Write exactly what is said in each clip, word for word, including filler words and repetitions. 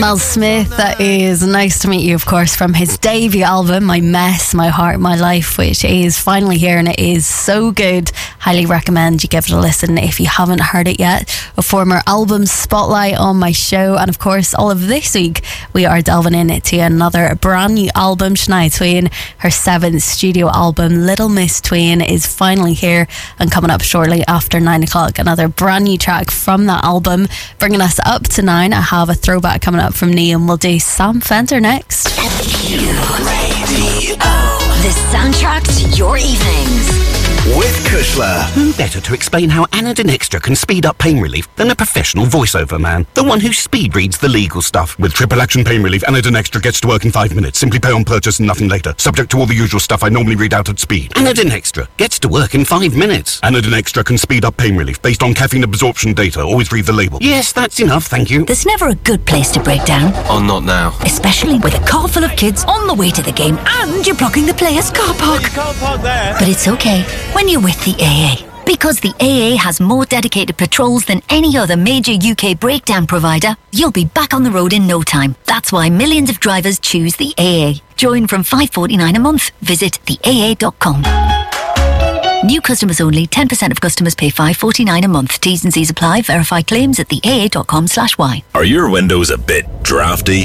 Mel Smith, that is nice to meet you, of course, from his debut album, My Mess, My Heart, My Life, which is finally here and it is so good. Highly recommend you give it a listen if you haven't heard it yet. A former album spotlight on my show, and of course, all of this week we are delving into another brand new album. Shania Twain, her seventh studio album, Little Miss Twain, is finally here and coming up shortly after nine o'clock. Another brand new track from that album. Bringing us up to nine, I have a throwback coming up from Neil. We'll do Sam Fender next. Q Radio. The soundtrack to your evenings. With Kushler. Who better to explain how Anadin Extra can speed up pain relief than a professional voiceover man? The one who speed reads the legal stuff. With triple action pain relief, Anadin Extra gets to work in five minutes. Simply pay on purchase and nothing later. Subject to all the usual stuff I normally read out at speed. Anadin Extra gets to work in five minutes. Anadin Extra can speed up pain relief based on caffeine absorption data. Always read the label. Yes, that's enough, thank you. There's never a good place to break down. Oh, not now. Especially with a car full of kids on the way to the game and you're blocking the players' car park. You can't park there. But it's okay when you're with the A A. Because the A A has more dedicated patrols than any other major U K breakdown provider, you'll be back on the road in no time. That's why millions of drivers choose the A A. Join from five pounds forty-nine a month. Visit the A A dot com. New customers only. ten percent of customers pay five pounds forty-nine a month. T's and C's apply. Verify claims at the A A dot com slash Y. Are your windows a bit drafty?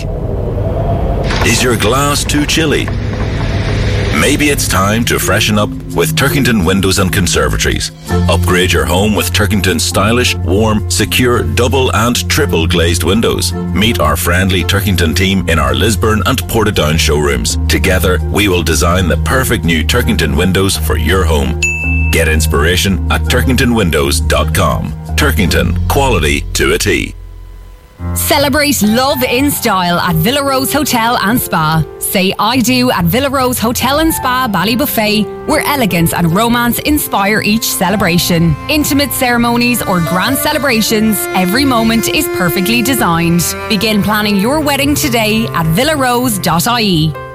Is your glass too chilly? Maybe it's time to freshen up with Turkington Windows and Conservatories. Upgrade your home with Turkington's stylish, warm, secure, double and triple glazed windows. Meet our friendly Turkington team in our Lisburn and Portadown showrooms. Together, we will design the perfect new Turkington windows for your home. Get inspiration at turkington windows dot com. Turkington, quality to a T. Celebrate love in style at Villa Rose Hotel and Spa. Say I do at Villa Rose Hotel and Spa Ballybuffet, where elegance and romance inspire each celebration. Intimate ceremonies or grand celebrations, every moment is perfectly designed. Begin planning your wedding today at villa rose dot I E.